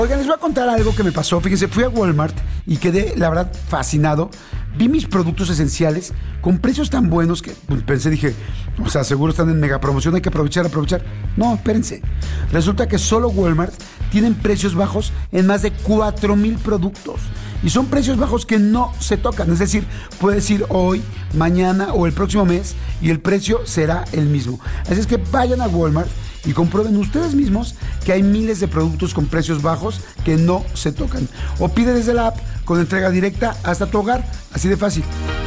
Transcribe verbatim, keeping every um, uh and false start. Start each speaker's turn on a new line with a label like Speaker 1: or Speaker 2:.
Speaker 1: Oigan, les voy a contar algo que me pasó. Fíjense, fui a Walmart y quedé, la verdad, fascinado. Vi mis productos esenciales con precios tan buenos que pues, pensé, dije, o sea, seguro están en mega promoción, hay que aprovechar, aprovechar. No, espérense. Resulta que solo Walmart tienen precios bajos en más de cuatro mil productos. Y son precios bajos que no se tocan. Es decir, puedes ir hoy, mañana o el próximo mes y el precio será el mismo. Así es que vayan a Walmart y comprueben ustedes mismos que hay miles de productos con precios bajos que no se tocan. O pide desde la app con entrega directa hasta tu hogar. Así de fácil.